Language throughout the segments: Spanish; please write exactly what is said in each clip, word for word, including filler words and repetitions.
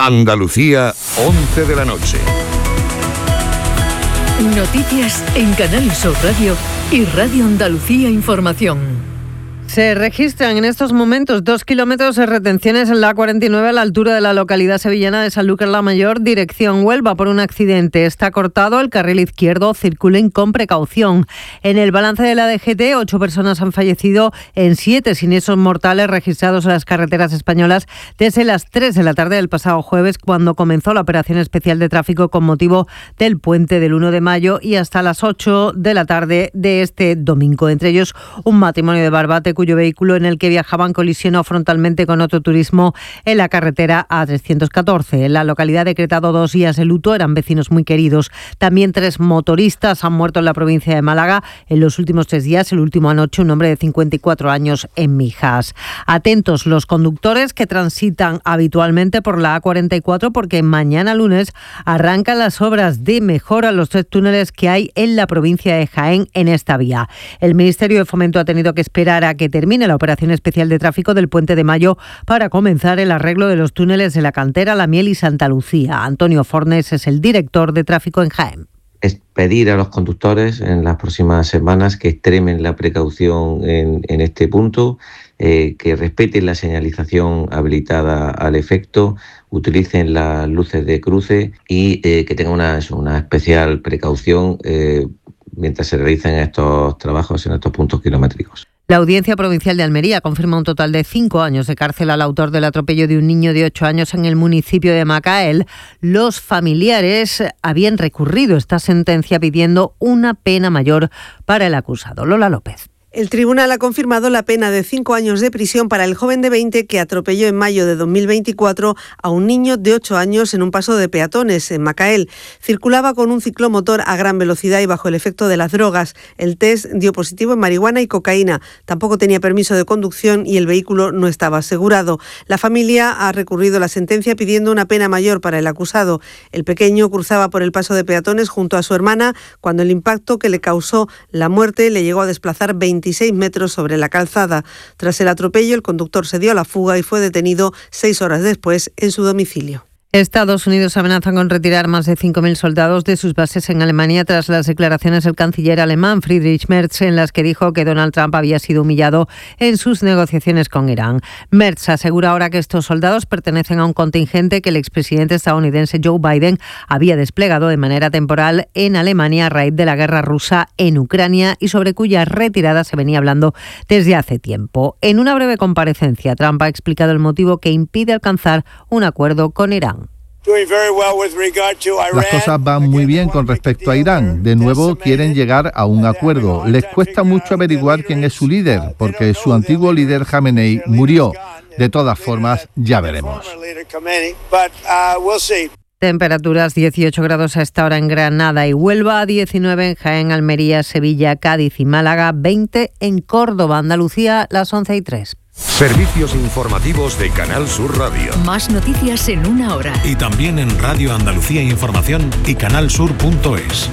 Andalucía, once de la noche. Noticias en Canal Sur Radio y Radio Andalucía Información. Se registran en estos momentos dos kilómetros de retenciones en la A cuarenta y nueve a la altura de la localidad sevillana de Sanlúcar la Mayor, dirección Huelva, por un accidente. Está cortado el carril izquierdo, circulen con precaución. En el balance de la D G T, ocho personas han fallecido en siete siniestros mortales registrados en las carreteras españolas desde las tres de la tarde del pasado jueves, cuando comenzó la operación especial de tráfico con motivo del puente del uno de mayo, y hasta las ocho de la tarde de este domingo. Entre ellos, un matrimonio de Barbate, cuyo vehículo en el que viajaban colisionó frontalmente con otro turismo en la carretera A trescientos catorce. En la localidad ha decretado dos días de luto, eran vecinos muy queridos. También tres motoristas han muerto en la provincia de Málaga en los últimos tres días, el último anoche un hombre de cincuenta y cuatro años en Mijas. Atentos los conductores que transitan habitualmente por la A cuarenta y cuatro, porque mañana lunes arrancan las obras de mejora a los tres túneles que hay en la provincia de Jaén en esta vía. El Ministerio de Fomento ha tenido que esperar a que termine la operación especial de tráfico del Puente de Mayo para comenzar el arreglo de los túneles de La Cantera, La Miel y Santa Lucía. Antonio Fornes es el director de tráfico en Jaén. Es pedir a los conductores en las próximas semanas que extremen la precaución en, en este punto, eh, que respeten la señalización habilitada al efecto, utilicen las luces de cruce y eh, que tengan una, una especial precaución eh, mientras se realicen estos trabajos en estos puntos kilométricos. La Audiencia Provincial de Almería confirma un total de cinco años de cárcel al autor del atropello de un niño de ocho años en el municipio de Macael. Los familiares habían recurrido esta sentencia pidiendo una pena mayor para el acusado. Lola López. El tribunal ha confirmado la pena de cinco años de prisión para el joven de veinte que atropelló en mayo de dos mil veinticuatro a un niño de ocho años en un paso de peatones en Macael. Circulaba con un ciclomotor a gran velocidad y bajo el efecto de las drogas. El test dio positivo en marihuana y cocaína. Tampoco tenía permiso de conducción y el vehículo no estaba asegurado. La familia ha recurrido la sentencia pidiendo una pena mayor para el acusado. El pequeño cruzaba por el paso de peatones junto a su hermana cuando el impacto que le causó la muerte le llegó a desplazar veintiséis metros sobre la calzada. Tras el atropello, el conductor se dio a la fuga y fue detenido seis horas después en su domicilio. Estados Unidos amenaza con retirar más de cinco mil soldados de sus bases en Alemania tras las declaraciones del canciller alemán Friedrich Merz, en las que dijo que Donald Trump había sido humillado en sus negociaciones con Irán. Merz asegura ahora que estos soldados pertenecen a un contingente que el expresidente estadounidense Joe Biden había desplegado de manera temporal en Alemania a raíz de la guerra rusa en Ucrania y sobre cuya retirada se venía hablando desde hace tiempo. En una breve comparecencia, Trump ha explicado el motivo que impide alcanzar un acuerdo con Irán. Las cosas van muy bien con respecto a Irán. De nuevo quieren llegar a un acuerdo. Les cuesta mucho averiguar quién es su líder, porque su antiguo líder Jamenei murió. De todas formas, ya veremos. Temperaturas dieciocho grados a esta hora en Granada y Huelva, diecinueve en Jaén, Almería, Sevilla, Cádiz y Málaga, veinte en Córdoba, Andalucía, las once y tres. Servicios informativos de Canal Sur Radio. Más noticias en una hora. Y también en Radio Andalucía Información y canalsur punto es.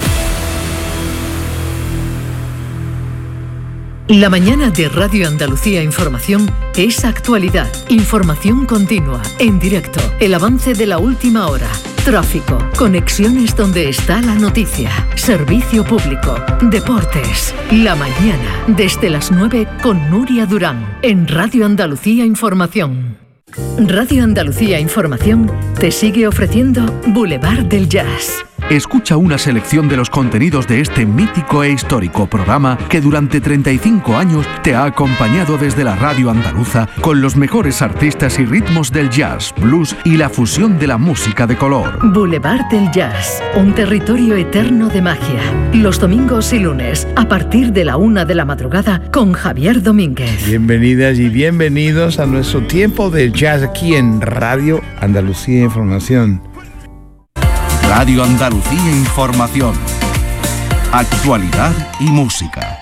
La mañana de Radio Andalucía Información es actualidad, información continua, en directo, el avance de la última hora, tráfico, conexiones donde está la noticia, servicio público, deportes. La mañana, desde las nueve con Nuria Durán, en Radio Andalucía Información. Radio Andalucía Información te sigue ofreciendo Boulevard del Jazz. Escucha una selección de los contenidos de este mítico e histórico programa que durante treinta y cinco años te ha acompañado desde la radio andaluza con los mejores artistas y ritmos del jazz, blues y la fusión de la música de color. Boulevard del Jazz, un territorio eterno de magia. Los domingos y lunes, a partir de la una de la madrugada, con Javier Domínguez. Bienvenidas y bienvenidos a nuestro tiempo del jazz aquí en Radio Andalucía Información. Radio Andalucía Información. Actualidad y música.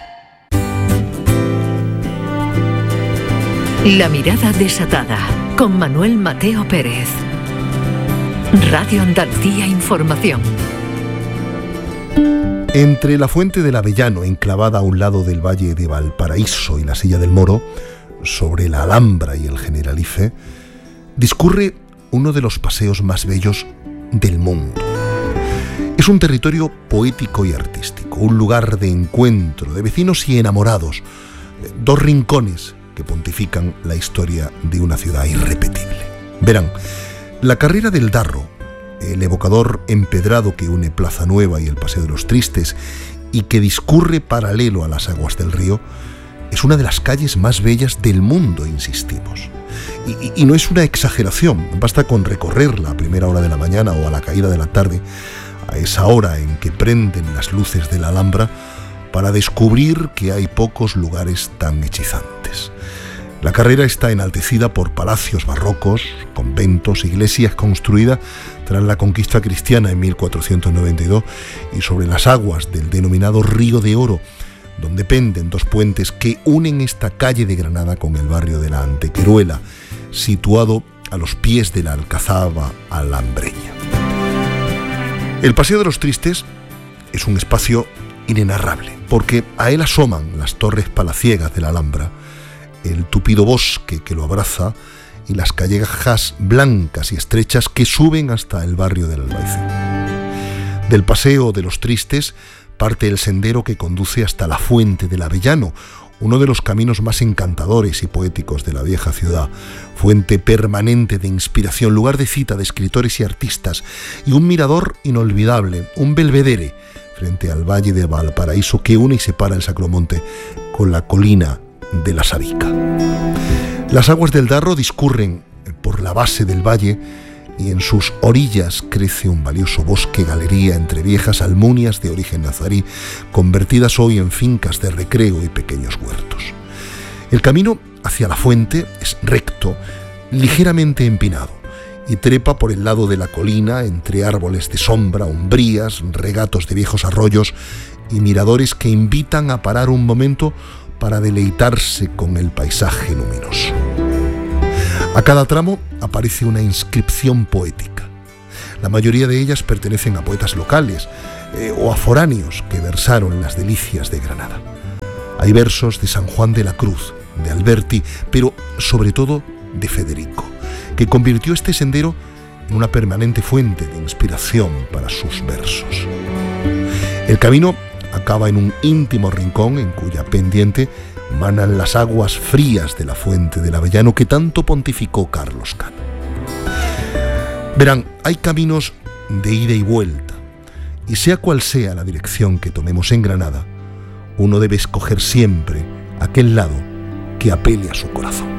La mirada desatada, con Manuel Mateo Pérez. Radio Andalucía Información. Entre la Fuente del Avellano, enclavada a un lado del Valle de Valparaíso, y la Silla del Moro, sobre la Alhambra y el Generalife, discurre uno de los paseos más bellos del mundo. Es un territorio poético y artístico, un lugar de encuentro de vecinos y enamorados, dos rincones que pontifican la historia de una ciudad irrepetible. Verán, la carrera del Darro, el evocador empedrado que une Plaza Nueva y el Paseo de los Tristes y que discurre paralelo a las aguas del río, es una de las calles más bellas del mundo, insistimos. Y, y, y no es una exageración, basta con recorrerla a primera hora de la mañana o a la caída de la tarde, a esa hora en que prenden las luces de la Alhambra, para descubrir que hay pocos lugares tan hechizantes. La carrera está enaltecida por palacios barrocos, conventos, iglesias construidas tras la conquista cristiana en mil cuatrocientos noventa y dos y sobre las aguas del denominado Río de Oro, donde penden dos puentes que unen esta calle de Granada con el barrio de la Antequeruela, situado a los pies de la Alcazaba alhambreña. El Paseo de los Tristes es un espacio inenarrable, porque a él asoman las torres palaciegas de la Alhambra, el tupido bosque que lo abraza y las callejas blancas y estrechas que suben hasta el barrio del Albaicín. Del Paseo de los Tristes parte el sendero que conduce hasta la Fuente del Avellano, uno de los caminos más encantadores y poéticos de la vieja ciudad, fuente permanente de inspiración, lugar de cita de escritores y artistas, y un mirador inolvidable, un belvedere, frente al valle de Valparaíso que une y separa el Sacromonte con la colina de la Sabica. Las aguas del Darro discurren por la base del valle y en sus orillas crece un valioso bosque galería entre viejas almunias de origen nazarí, convertidas hoy en fincas de recreo y pequeños huertos. El camino hacia la fuente es recto, ligeramente empinado, y trepa por el lado de la colina entre árboles de sombra, umbrías, regatos de viejos arroyos y miradores que invitan a parar un momento para deleitarse con el paisaje luminoso. A cada tramo aparece una inscripción poética. La mayoría de ellas pertenecen a poetas locales eh, o a foráneos que versaron las delicias de Granada. Hay versos de San Juan de la Cruz, de Alberti, pero sobre todo de Federico, que convirtió este sendero en una permanente fuente de inspiración para sus versos. El camino acaba en un íntimo rincón en cuya pendiente manan las aguas frías de la Fuente del Avellano que tanto pontificó Carlos Cano. Verán, hay caminos de ida y vuelta, y sea cual sea la dirección que tomemos en Granada, uno debe escoger siempre aquel lado que apele a su corazón.